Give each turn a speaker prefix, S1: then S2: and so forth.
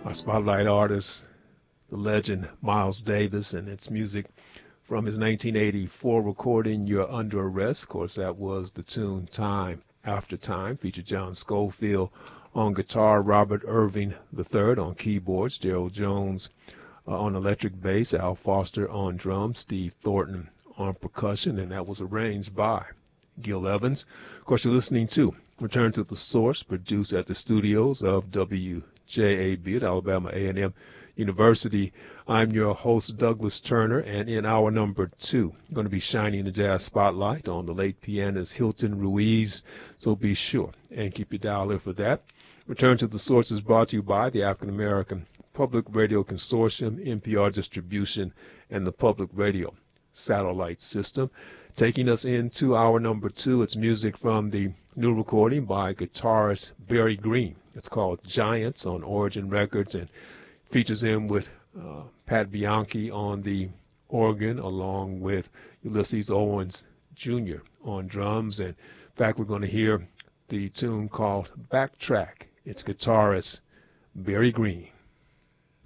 S1: Our spotlight artist, the legend Miles Davis, and it's music from his 1984 recording, You're Under Arrest. Of course, that was the tune Time After Time, featured John Scofield on guitar, Robert Irving III on keyboards, Gerald Jones on electric bass, Al Foster on drums, Steve Thornton on percussion, and that was arranged by Gil Evans. Of course, you're listening to Return to the Source, produced at the studios of WJAB at Alabama A&M University. I'm your host, Douglas Turner, and in hour number 2, I'm going to be shining the jazz spotlight on the late pianist Hilton Ruiz, so be sure and keep your dial in for that. Return to the Source is brought to you by the African American Public Radio Consortium, NPR Distribution, and the Public Radio Satellite System. Taking us into hour number 2, it's music from the new recording by guitarist Barry Green. It's called Giants on Origin Records and features him with Pat Bianchi on the organ, along with Ulysses Owens Jr. on drums. And in fact, we're going to hear the tune called Backtrack. It's guitarist Barry Green.